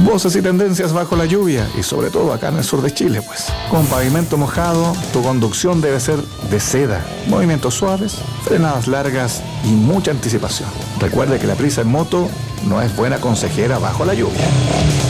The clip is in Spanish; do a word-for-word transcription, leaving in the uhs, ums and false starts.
Voces y tendencias bajo la lluvia y sobre todo acá en el sur de Chile, pues. Con pavimento mojado, tu conducción debe ser de seda, movimientos suaves, frenadas largas y mucha anticipación. Recuerde que la prisa en moto no es buena consejera bajo la lluvia.